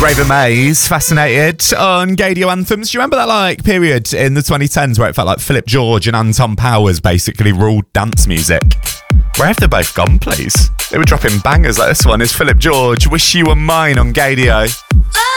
Raven Mays, Fascinated on Gadio Anthems. Do you remember that period in the 2010s where it felt like Philip George and Anton Powers basically ruled dance music? Where have they both gone, please? They were dropping bangers like this one. Is Philip George, Wish You Were Mine on Gadio.